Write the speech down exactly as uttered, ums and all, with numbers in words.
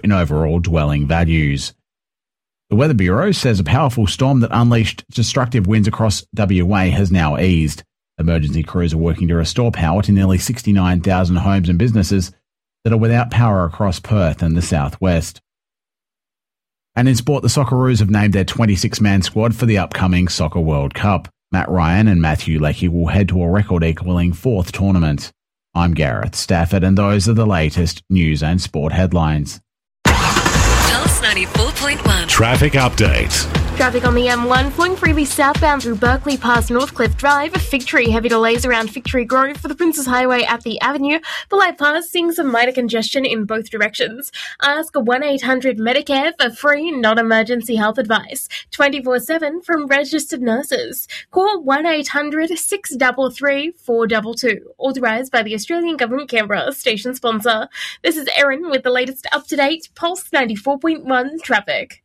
in overall dwelling values. The Weather Bureau says a powerful storm that unleashed destructive winds across W A has now eased. Emergency crews are working to restore power to nearly sixty-nine thousand homes and businesses that are without power across Perth and the southwest. And in sport, the Socceroos have named their twenty-six man squad for the upcoming Soccer World Cup. Matt Ryan and Matthew Leckie will head to a record-equalling fourth tournament. I'm Gareth Stafford, and those are the latest news and sport headlines. Pulse ninety-four point one. Traffic update. Traffic on the M one flowing freely southbound through Berkeley past Northcliffe Drive. Fig Tree, heavy delays around Fig Tree Grove for the Princes Highway at the Avenue. Belay Pass seeing some minor congestion in both directions. Ask one eight hundred Medicare for free non-emergency health advice. twenty-four seven from registered nurses. Call one eight hundred six three three four two two. Authorised by the Australian Government Canberra, station sponsor. This is Erin with the latest up-to-date Pulse ninety-four point one traffic.